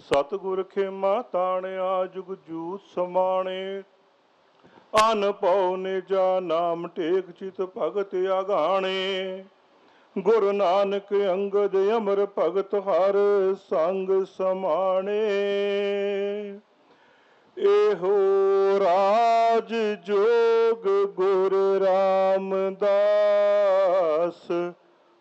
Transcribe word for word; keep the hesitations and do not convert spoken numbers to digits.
ਸਤਿਗੁਰ ਖੇਮਾ ਤਾਣਿਆ ਜੁਗ ਜੂਤ ਸਮਾਣੇ। ਅਨ ਪਉ ਨਿਜਾ ਨਾਮ ਟੇਕ ਚਿਤ ਭਗਤ ਆਗਾਣੇ। ਗੁਰੂ ਨਾਨਕ ਅੰਗਦ ਅਮਰ ਭਗਤ ਹਰ ਸੰਗ ਸਮਾਣੇ। ਇਹੋ ਰਾਜ ਜੋਗ ਗੁਰ